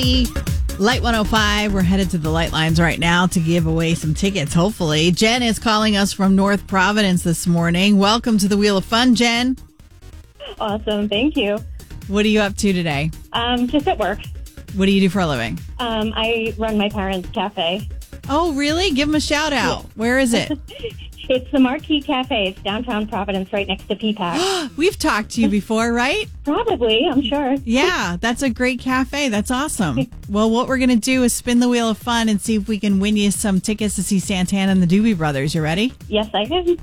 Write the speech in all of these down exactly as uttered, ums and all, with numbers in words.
Marquee. Light one oh five. We're headed to the light lines right now to give away some tickets, hopefully. Jen is calling us from North Providence this morning. Welcome to the Wheel of Fun, Jen. Awesome. Thank you. What are you up to today? Um, just at work. What do you do for a living? Um, I run my parents' cafe. Oh, really? Give them a shout out. Yeah. Where is it? It's the Marquee Cafe. It's downtown Providence, right next to P PAC. We've talked to you before, right? Probably, I'm sure. Yeah, that's a great cafe. That's awesome. Well, what we're going to do is spin the Wheel of Fun and see if we can win you some tickets to see Santana and the Doobie Brothers. You ready? Yes, I am.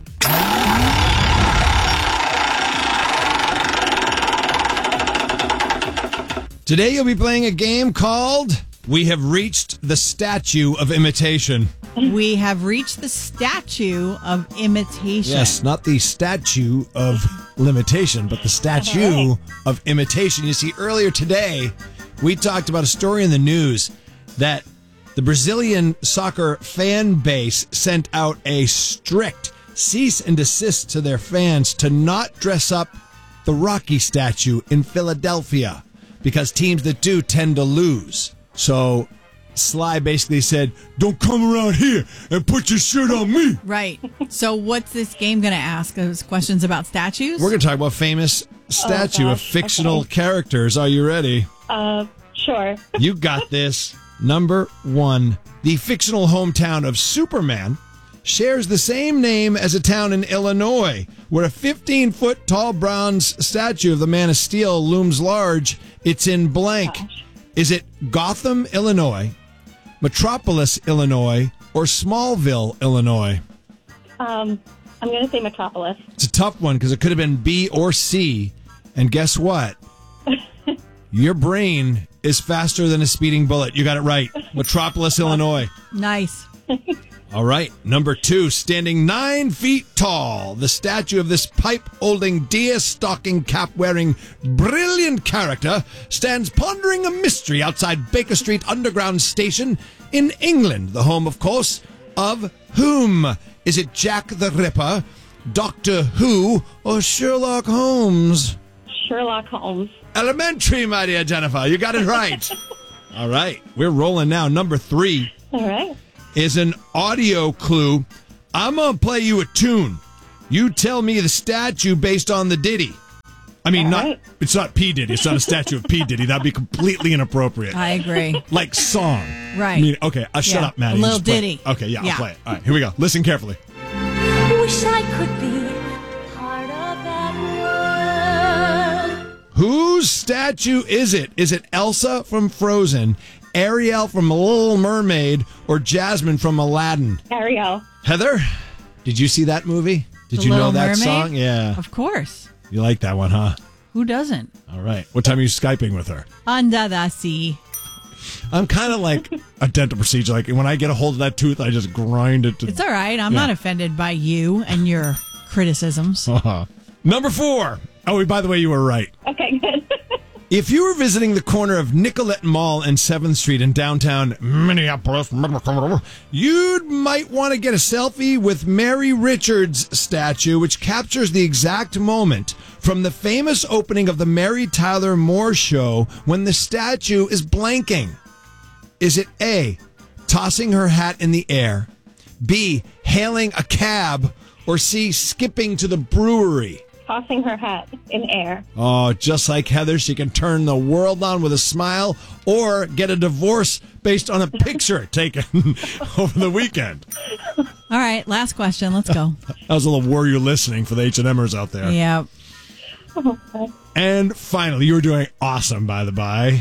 Today you'll be playing a game called We Have Reached the Statue of Imitation. We have reached the statue of imitation. Yes, not the statue of limitation, but the statue of imitation. You see, earlier today, we talked about a story in the news that the Brazilian soccer fan base sent out a strict cease and desist to their fans to not dress up the Rocky statue in Philadelphia because teams that do tend to lose. So Sly basically said, don't come around here and put your shirt on me. Right. So what's this game going to ask us? Questions about statues? We're going to talk about famous statue oh, of fictional okay. characters. Are you ready? Uh, sure. You got this. Number one, the fictional hometown of Superman shares the same name as a town in Illinois where a fifteen-foot tall bronze statue of the Man of Steel looms large. It's in blank. Gosh. Is it Gotham, Illinois, Metropolis, Illinois, or Smallville, Illinois? Um, I'm going to say Metropolis. It's a tough one because it could have been B or C. And guess what? Your brain is faster than a speeding bullet. You got it right. Metropolis, Illinois. Nice. All right. Number two, standing nine feet tall, the statue of this pipe-holding, deer-stalking, cap-wearing, brilliant character stands pondering a mystery outside Baker Street Underground Station in England, the home, of course, of whom? Is it Jack the Ripper, Doctor Who, or Sherlock Holmes? Sherlock Holmes. Elementary, my dear Jennifer. You got it right. All right. We're rolling now. Number three. All right. Is an audio clue. I'm going to play you a tune. You tell me the statue based on the ditty. I mean, All not right. It's not P. Diddy. It's not a statue of P. Diddy. That'd be completely inappropriate. I agree. Like song. Right. I mean, okay, uh, shut Yeah. up, Maddie. A little Just play ditty. it. Okay, yeah, Yeah. I'll play it. All right, here we go. Listen carefully. Wish I could be part of that world. Whose statue is it? Is it Elsa from Frozen, Ariel from The Little Mermaid, or Jasmine from Aladdin? Ariel. Heather, did you see that movie? Did The you know Little that Mermaid? song? Yeah. Of course. You like that one, huh? Who doesn't? All right. What time are you Skyping with her? Under the sea. I'm kind of like a dental procedure. Like when I get a hold of that tooth, I just grind it to... It's all right. I'm Yeah. not offended by you and your criticisms. Uh-huh. Number four. Oh, by the way, you were right. Okay, good. If you were visiting the corner of Nicollet Mall and seventh Street in downtown Minneapolis, you might want to get a selfie with Mary Richards' statue, which captures the exact moment from the famous opening of the Mary Tyler Moore Show when the statue is blanking. Is it A, tossing her hat in the air, B, hailing a cab, or C, skipping to the brewery? Tossing her hat in air. Oh, just like Heather, she can turn the world on with a smile or get a divorce based on a picture taken over the weekend. All right, last question. Let's go. That was a little Were You Listening for the H and Mers out there. Yeah. Okay. And finally, you were doing awesome, by the by.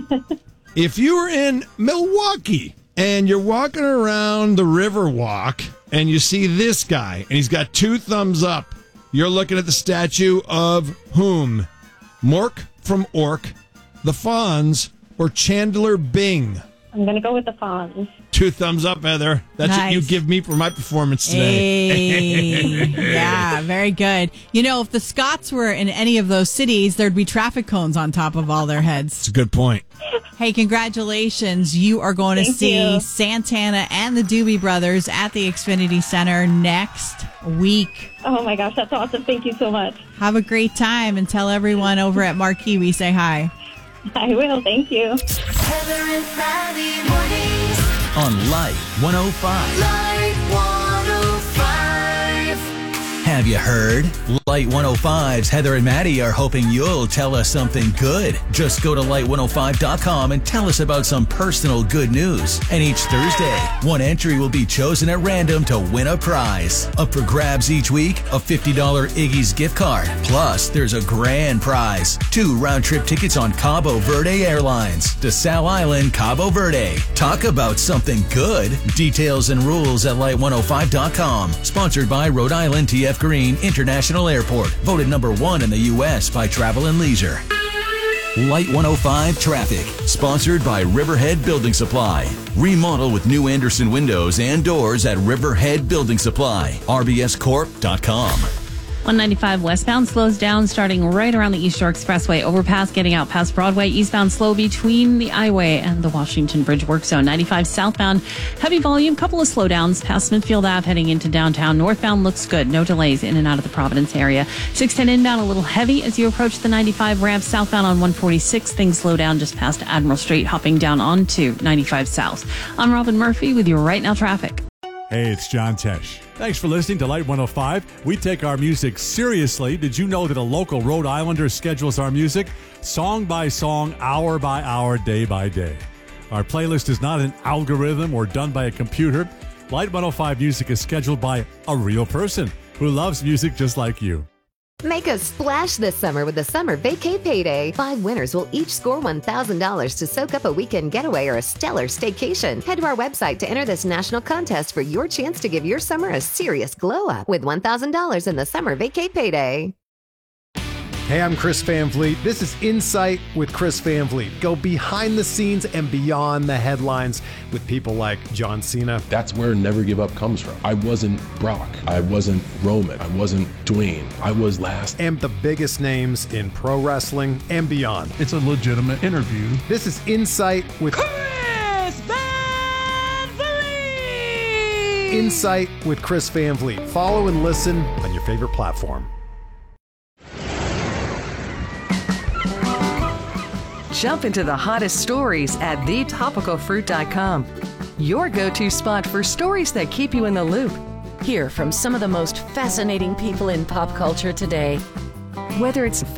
If you were in Milwaukee and you're walking around the Riverwalk and you see this guy and he's got two thumbs up, you're looking at the statue of whom? Mork from Ork, the Fonz, or Chandler Bing? I'm going to go with the Fonz. Two thumbs up, Heather. That's Nice. what you give me for my performance today. Hey. Yeah, very good. You know, if the Scots were in any of those cities, there'd be traffic cones on top of all their heads. It's a good point. Hey, congratulations. You are going to Thank see you. Santana and the Doobie Brothers at the Xfinity Center next week. Oh my gosh, that's awesome. Thank you so much. Have a great time and tell everyone over at Marquee we say hi. I will. Thank you. Heather and Maddie mornings. On Light one oh five. Light one oh five. Have you heard? Light one oh five's Heather and Maddie are hoping you'll tell us something good. Just go to light one oh five dot com and tell us about some personal good news. And each Thursday, one entry will be chosen at random to win a prize. Up for grabs each week, a fifty dollars Iggy's gift card. Plus, there's a grand prize. Two round-trip tickets on Cabo Verde Airlines to Sal Island, Cabo Verde. Talk about something good. Details and rules at light one oh five dot com. Sponsored by Rhode Island T F Green International Airport. Voted number one in the U S by Travel and Leisure. Light one oh five Traffic. Sponsored by Riverhead Building Supply. Remodel with new Anderson windows and doors at Riverhead Building Supply. R B S corp dot com. one ninety-five westbound slows down starting right around the East Shore Expressway overpass, getting out past Broadway. Eastbound slow between the I-Way and the Washington Bridge work zone. ninety-five southbound, heavy volume, couple of slowdowns past Smithfield Ave heading into downtown. Northbound looks good. No delays in and out of the Providence area. six ten inbound, a little heavy as you approach the ninety-five ramp. Southbound on one forty-six, things slow down just past Admiral Street, hopping down onto ninety-five south. I'm Robin Murphy with your Right Now traffic. Hey, it's John Tesh. Thanks for listening to Light one oh five. We take our music seriously. Did you know that a local Rhode Islander schedules our music song by song, hour by hour, day by day? Our playlist is not an algorithm or done by a computer. Light one oh five music is scheduled by a real person who loves music just like you. Make a splash this summer with the Summer Vacay Payday. Five winners will each score one thousand dollars to soak up a weekend getaway or a stellar staycation. Head to our website to enter this national contest for your chance to give your summer a serious glow up with one thousand dollars in the Summer Vacay Payday. Hey, I'm Chris Van Vliet. This is Insight with Chris Van Vliet. Go behind the scenes and beyond the headlines with people like John Cena. That's where Never Give Up comes from. I wasn't Brock. I wasn't Roman. I wasn't Dwayne. I was last. And the biggest names in pro wrestling and beyond. It's a legitimate interview. This is Insight with Chris Van Vliet. Insight with Chris Van Vliet. Follow and listen on your favorite platform. Jump into the hottest stories at the topical fruit dot com. Your go-to spot for stories that keep you in the loop. Hear from some of the most fascinating people in pop culture today. Whether it's